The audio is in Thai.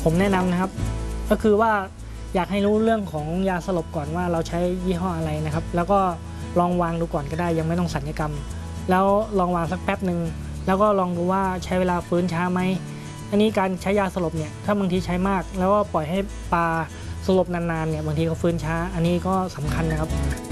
ผมแนะนำนะครับก็คือว่าอยากให้รู้เรื่องของยาสลบก่อนว่าเราใช้ยี่ห้ออะไรนะครับแล้วก็ลองวางดูก่อนก็ได้ยังไม่ต้องสัญญกรรมแล้วลองวางสักแป๊บหนึ่งแล้วก็ลองดูว่าใช้เวลาฟื้นช้าไหมอันนี้การใช้ยาสลบเนี่ยถ้าบางทีใช้มากแล้วก็ปล่อยให้ปลาสลบนานๆเนี่ยบางทีก็ฟื้นช้าอันนี้ก็สำคัญนะครับ